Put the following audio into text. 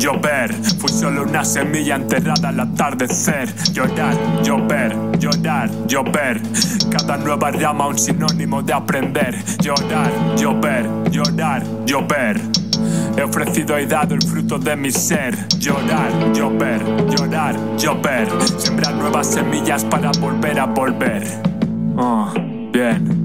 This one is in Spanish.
llover. Fui solo una semilla enterrada al atardecer. Llorar, llover, llorar, llover. Cada nueva rama un sinónimo de aprender. Llorar, llover, llorar, llover. He ofrecido y dado el fruto de mi ser. Llorar, llover, llorar, llover. Sembrar nuevas semillas para volver a volver. Bien.